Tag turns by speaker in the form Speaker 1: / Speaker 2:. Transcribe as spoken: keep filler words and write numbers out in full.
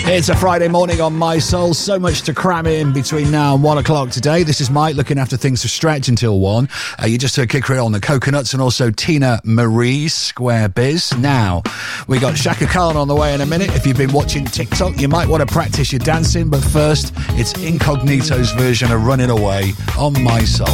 Speaker 1: It's a Friday morning on My Soul. So much to cram in between now and one o'clock today. This is Mike looking after things to stretch until one. Uh, you just heard Kid Creole on the Coconuts and also Tina Marie's Square Biz. Now, we got Shaka Khan on the way in a minute. If you've been watching TikTok, you might want to practice your dancing. But first, it's Incognito's version of Running Away on My Soul.